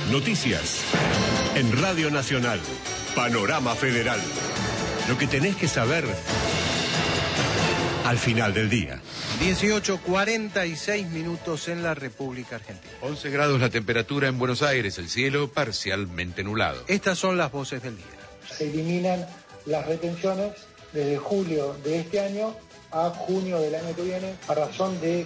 Noticias. En Radio Nacional. Panorama Federal. Lo que tenés que saber al final del día. 18:46 en la República Argentina. 11 grados la temperatura en Buenos Aires, el cielo parcialmente nublado. Estas son las voces del día. Se eliminan las retenciones desde julio de este año a junio del año que viene a razón de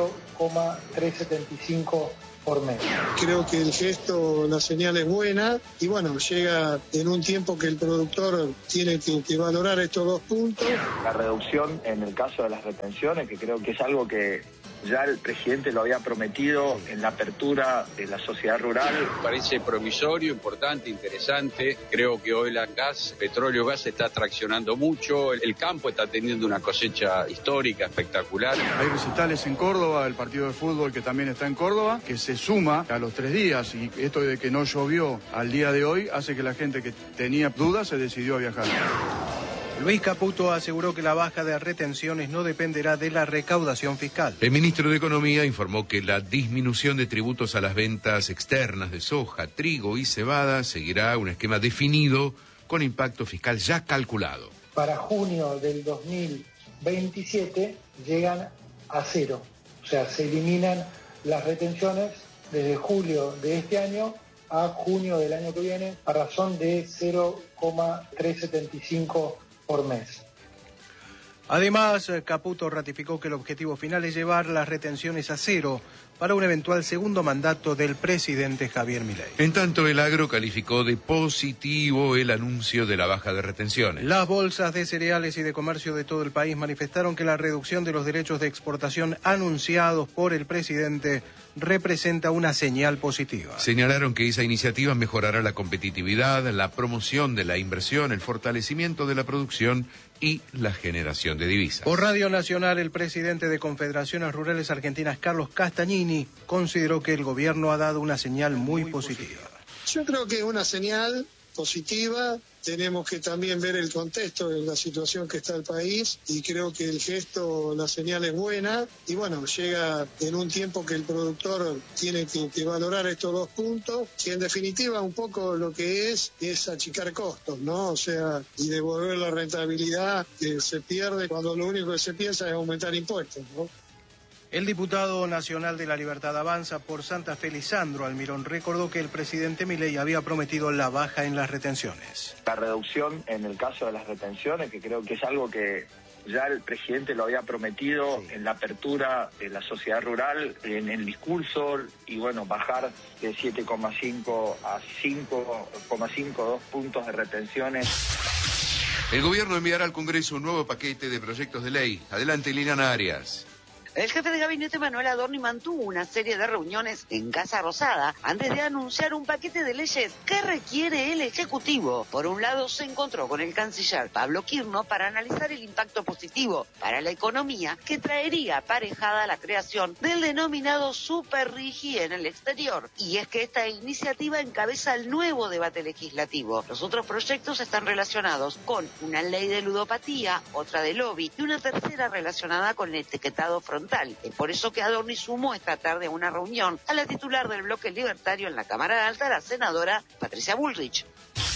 0,375 por mes. Creo que el gesto, la señal es buena y bueno, llega en un tiempo que el productor tiene que valorar estos dos puntos. La reducción en el caso de las retenciones, que creo que es algo que ya el presidente lo había prometido en la apertura de la sociedad rural. Parece promisorio, importante, interesante. Creo que hoy la petróleo gas se está traccionando mucho. El campo está teniendo una cosecha histórica, espectacular. Hay recitales en Córdoba, el partido de fútbol que también está en Córdoba, que se suma a los 3 días. Y esto de que no llovió al día de hoy hace que la gente que tenía dudas se decidió a viajar. Luis Caputo aseguró que la baja de retenciones no dependerá de la recaudación fiscal. El ministro de Economía informó que la disminución de tributos a las ventas externas de soja, trigo y cebada seguirá un esquema definido con impacto fiscal ya calculado. Para junio del 2027 llegan a cero, o sea, se eliminan las retenciones desde julio de este año a junio del año que viene a razón de 0,375 por mes. Además, Caputo ratificó que el objetivo final es llevar las retenciones a cero para un eventual segundo mandato del presidente Javier Milei. En tanto, el agro calificó de positivo el anuncio de la baja de retenciones. Las bolsas de cereales y de comercio de todo el país manifestaron que la reducción de los derechos de exportación anunciados por el presidente representa una señal positiva. Señalaron que esa iniciativa mejorará la competitividad, la promoción de la inversión, el fortalecimiento de la producción y la generación de divisas. Por Radio Nacional, el presidente de Confederaciones Rurales Argentinas, Carlos Castagnini, consideró que el gobierno ha dado una señal muy positiva. Yo creo que es una señal positiva. Tenemos que también ver el contexto de la situación que está el país y creo que el gesto, la señal es buena y bueno, llega en un tiempo que el productor tiene que valorar estos dos puntos, que en definitiva un poco lo que es achicar costos, ¿no? O sea, y devolver la rentabilidad que se pierde cuando lo único que se piensa es aumentar impuestos, ¿no? El diputado nacional de la Libertad Avanza por Santa Fe, Lisandro Almirón, recordó que el presidente Milei había prometido la baja en las retenciones. La reducción en el caso de las retenciones, que creo que es algo que ya el presidente lo había prometido en la apertura de la sociedad rural, en el discurso, y bueno, bajar de 7,5 a 5,5, 2 puntos de retenciones. El gobierno enviará al Congreso un nuevo paquete de proyectos de ley. Adelante, Liliana Arias. El jefe de gabinete Manuel Adorni mantuvo una serie de reuniones en Casa Rosada antes de anunciar un paquete de leyes que requiere el Ejecutivo. Por un lado, se encontró con el canciller Pablo Quirno para analizar el impacto positivo para la economía que traería aparejada la creación del denominado Super Rigi en el exterior. Y es que esta iniciativa encabeza el nuevo debate legislativo. Los otros proyectos están relacionados con una ley de ludopatía, otra de lobby y una tercera relacionada con el etiquetado frontal. Es por eso que Adorni sumó esta tarde a una reunión a la titular del bloque libertario en la Cámara Alta, la senadora Patricia Bullrich.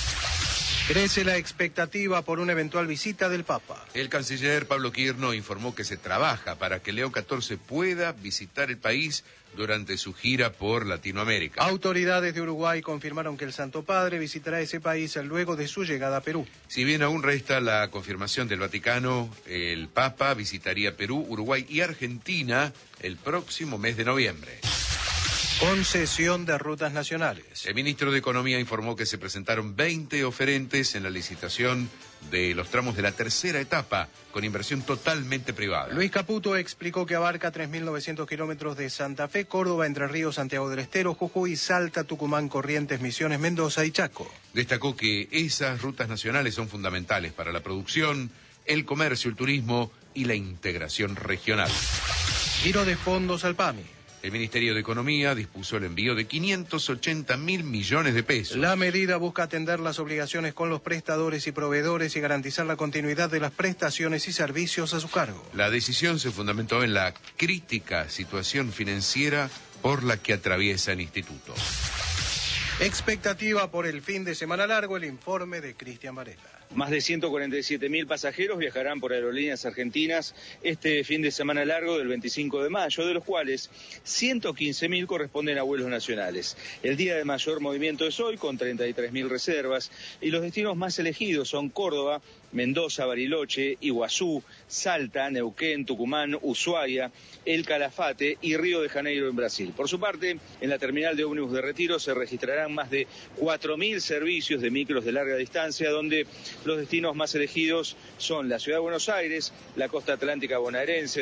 Crece la expectativa por una eventual visita del Papa. El canciller Pablo Quirno informó que se trabaja para que Leo XIV pueda visitar el país durante su gira por Latinoamérica. Autoridades de Uruguay confirmaron que el Santo Padre visitará ese país luego de su llegada a Perú. Si bien aún resta la confirmación del Vaticano, el Papa visitaría Perú, Uruguay y Argentina el próximo mes de noviembre. Concesión de rutas nacionales. El ministro de Economía informó que se presentaron 20 oferentes en la licitación de los tramos de la tercera etapa, con inversión totalmente privada. Luis Caputo explicó que abarca 3.900 kilómetros de Santa Fe, Córdoba, Entre Ríos, Santiago del Estero, Jujuy, Salta, Tucumán, Corrientes, Misiones, Mendoza y Chaco. Destacó que esas rutas nacionales son fundamentales para la producción, el comercio, el turismo y la integración regional. Giro de fondos al PAMI. El Ministerio de Economía dispuso el envío de 580.000 millones de pesos. La medida busca atender las obligaciones con los prestadores y proveedores y garantizar la continuidad de las prestaciones y servicios a su cargo. La decisión se fundamentó en la crítica situación financiera por la que atraviesa el instituto. Expectativa por el fin de semana largo, el informe de Cristian Varela. Más de 147.000 pasajeros viajarán por aerolíneas argentinas este fin de semana largo del 25 de mayo, de los cuales 115.000 corresponden a vuelos nacionales. El día de mayor movimiento es hoy, con 33.000 reservas, y los destinos más elegidos son Córdoba, Mendoza, Bariloche, Iguazú, Salta, Neuquén, Tucumán, Ushuaia, El Calafate y Río de Janeiro en Brasil. Por su parte, en la terminal de ómnibus de Retiro se registrarán más de 4.000 servicios de micros de larga distancia, donde los destinos más elegidos son la Ciudad de Buenos Aires, la costa atlántica bonaerense,